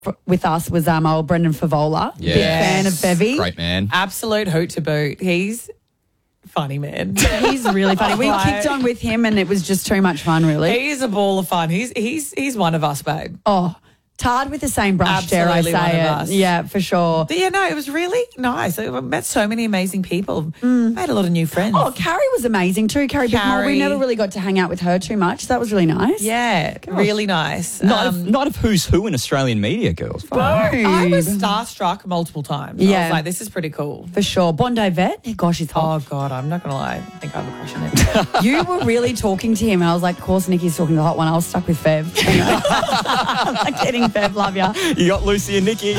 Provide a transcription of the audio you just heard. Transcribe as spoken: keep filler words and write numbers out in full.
f- with us was um, old Brendan Favola. Yes. Big fan of Bevy. Great man. Absolute hoot to boot. He's funny, man. He's really funny. We Right. kicked on with him and it was just too much fun, really. He's a ball of fun. He's he's he's one of us, babe. Oh, tarred with the same brush, dare I Absolutely say one of it. us. Yeah, for sure. But yeah, no, it was really nice. I met so many amazing people. Made a lot of new friends. Oh, Carrie was amazing too. Carrie, Bickmore. We Carrie. never really got to hang out with her too much. So that was really nice. yeah, really nice. Not, Um, of, not of who's who in Australian media, girls. I was starstruck multiple times. I Yeah. was like, this is pretty cool. For sure. Bondi Vet. Gosh, he's hot. Oh, God, I'm not going to lie. I think I have a crush on him. You were really talking to him, and I was like, of course, Nikki's talking to the hot one. I was stuck with Fev. Anyway. I'm like, kidding, Fev. Love ya. You got Lucy and Nikki.